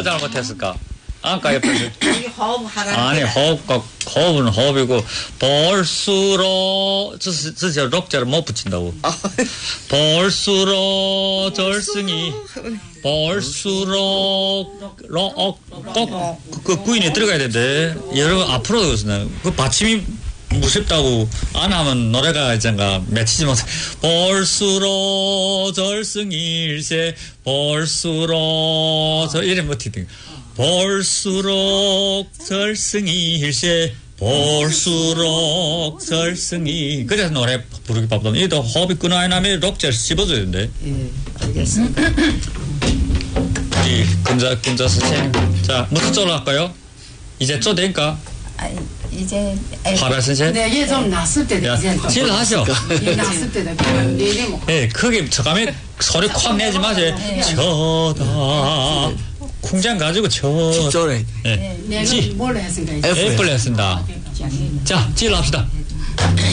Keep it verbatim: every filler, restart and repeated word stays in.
잘못했을까? 아까 옆에서. 여기 호흡하라는 아니, 호흡과, 호흡은 호흡이고, 볼수록, 저, 저, 저, 록자를 못 붙인다고. 볼수록, 절승이, 볼수록, 로, 어, 꼭, 그, 그 구인에 들어가야 되는데, 여러분, 앞으로 그러시나요? 그 받침이 무섭다고, 안 하면 노래가 있잖아, 맺히지 못해. 볼수록, 절승일세, 볼수록, 저, 이래 못히든. 볼수록 절승일세 볼수록 절승이 그래서 노래 부르기 바쁘다. 이도 호흡이 끊어야 나면 록자를 씹어줘야 되는데. 예, 알겠습니다. 우리 근자 근자 선생님, 자 무슨 쪽으로 할까요? 이제 쪼 되니까. 아, 이제 화발 선생. 네, 이게 좀 났을 때도 이제 또. 질 하셔. 이 났을 때도 그냥 내내 뭐. 예, 크게 저감에 소리 콱 내지 마세요. 저다. 쿵장 가지고 저. 집조래. 예. 내가 뭘 했으니까. 애플 했습니다. 자, 찔러 합시다.